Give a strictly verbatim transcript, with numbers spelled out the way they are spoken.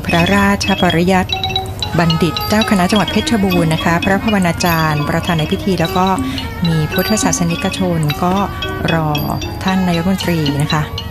พระราชปริยัติบัณฑิตเจ้าคณะจังหวัดเพชรบูรณ์นะคะพระภวนาจารย์ประธานในพิธีแล้วก็มีพุทธศาสนิกชนก็รอท่านนายกรัฐมนตรีนะคะ